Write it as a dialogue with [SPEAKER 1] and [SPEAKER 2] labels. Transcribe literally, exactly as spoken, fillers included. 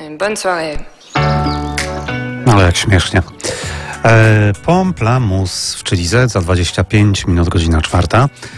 [SPEAKER 1] Bonne soirée.
[SPEAKER 2] Ale jak śmiesznie. E, Pomplamoose w Chilize za dwadzieścia pięć minut, godzina czwarta.